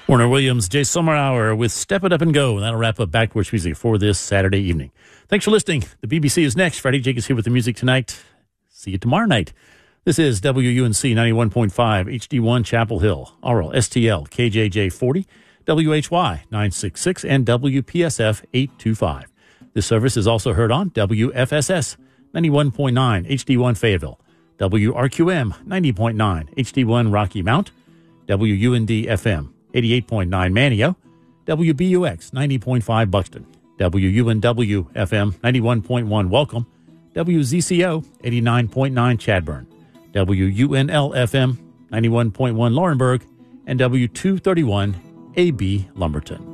Warner Williams, Jay Sommerauer with Step It Up and Go. That'll wrap up Backporch Music for this Saturday evening. Thanks for listening. The BBC is next. Freddie Jake is here with the music tonight. See you tomorrow night. This is WUNC 91.5, HD1 Chapel Hill, RL, STL, KJJ 40, WHY 966, and WPSF 825. This service is also heard on WFSS 91.9, HD1 Fayetteville, WRQM 90.9, HD1 Rocky Mount, WUND FM 88.9 Manio, WBUX 90.5 Buxton, WUNW FM 91.1 Welcome, WZCO 89.9 Chadburn, WUNL FM 91.1 Laurinburg, and W231 AB Lumberton.